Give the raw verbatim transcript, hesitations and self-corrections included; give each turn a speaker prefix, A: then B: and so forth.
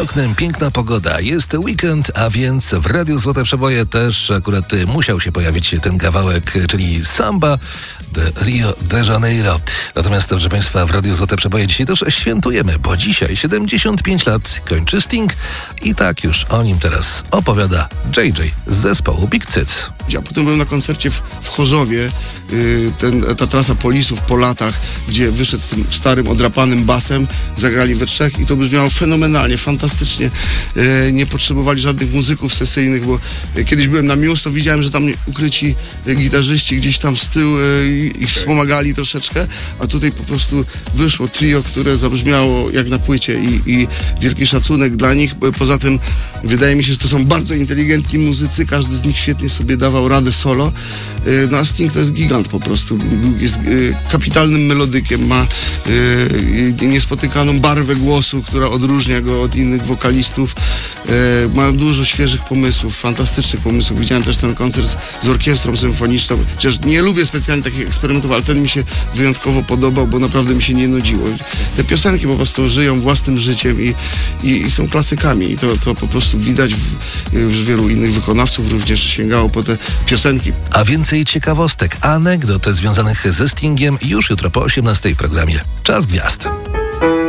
A: oknem piękna pogoda, jest weekend, a więc w Radiu Złote Przeboje też akurat musiał się pojawić ten kawałek, czyli Samba de Rio de Janeiro. Natomiast, proszę Państwa, w Radiu Złote Przeboje dzisiaj też świętujemy, bo dzisiaj siedemdziesiąt pięć lat kończy Sting i tak już o nim teraz opowiada J J z zespołu Big Cyc.
B: Ja potem byłem na koncercie w, w Chorzowie, yy, ten, ta trasa Polisów po latach, gdzie wyszedł z tym starym, odrapanym basem, zagrali we trzech i to brzmiało fenomenalnie, fantastycznie. Yy, nie potrzebowali żadnych muzyków sesyjnych, bo yy, kiedyś byłem na Muse, to widziałem, że tam ukryci yy, gitarzyści gdzieś tam z tyłu yy, ich wspomagali troszeczkę, a tutaj po prostu wyszło trio, które zabrzmiało jak na płycie i, i wielki szacunek dla nich. Poza tym wydaje mi się, że to są bardzo inteligentni muzycy, każdy z nich świetnie sobie dawał radę solo. No a Sting to jest gigant po prostu. Jest kapitalnym melodykiem, ma niespotykaną barwę głosu, która odróżnia go od innych wokalistów. Ma dużo świeżych pomysłów, fantastycznych pomysłów. Widziałem też ten koncert z orkiestrą symfoniczną. Chociaż nie lubię specjalnie takich eksperymentów, ale ten mi się wyjątkowo podobał, bo naprawdę mi się nie nudziło. Te piosenki po prostu żyją własnym życiem i, i, i są klasykami. I to, to po prostu widać w, w wielu innych wykonawców również sięgało po te piosenki.
A: A więcej ciekawostek, anegdot związanych ze Stingiem już jutro po osiemnastej w programie Czas Gwiazd.